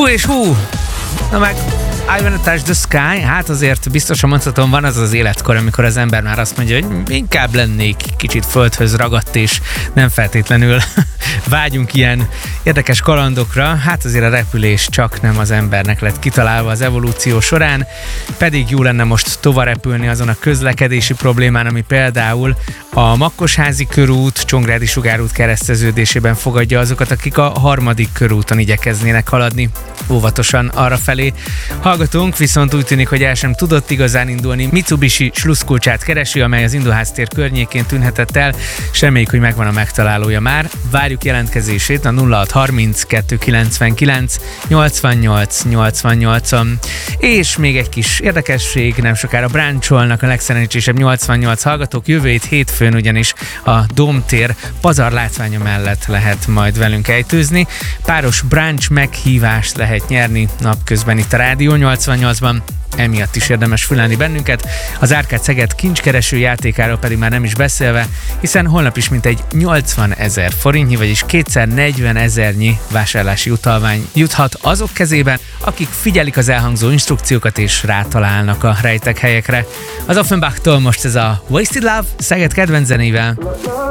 Hú és hú! Na meg I wanna touch the sky, hát azért biztosan mondhatom, van az az életkor, amikor az ember már azt mondja, hogy inkább lennék kicsit földhöz ragadt, és nem feltétlenül vágyunk ilyen érdekes kalandokra. Hát azért a repülés csak nem az embernek lett kitalálva az evolúció során, pedig jó lenne most tovarepülni azon a közlekedési problémán, ami például a Makkosházi körút, Csongrádi sugárút kereszteződésében fogadja azokat, akik a harmadik körúton igyekeznének haladni óvatosan arrafelé. Hallgatónk viszont úgy tűnik, hogy el sem tudott igazán indulni. Mitsubishi sluszkulcsát keresi, amely az Indóháztér környékén tűnhetett el, és reméljük, hogy megvan a megtalálója már. Várjuk jelentkezését a 0630 299 88 88-on. És még egy kis érdekesség, nem sokára bráncsolnak a legszerencsésebb 88 hallgatók. Jövő hétfőn ugyanis a Dómtér pazar látványa mellett lehet majd velünk ejtőzni. Páros brunch meghívást lehet nyerni napközben itt a Rádió 88-ban. Emiatt is érdemes fülelni bennünket. Az Árkád Szeged kincskereső játékáról pedig már nem is beszélve, hiszen holnap is mintegy 80 000 forintnyi, vagyis 240 000-nyi vásárlási utalvány juthat azok kezében, akik figyelik az elhangzó instrukciókat és rátalálnak a rejtek helyekre. Az Offenbachtól most ez a Wasted Love Szeged kedvenc zenével.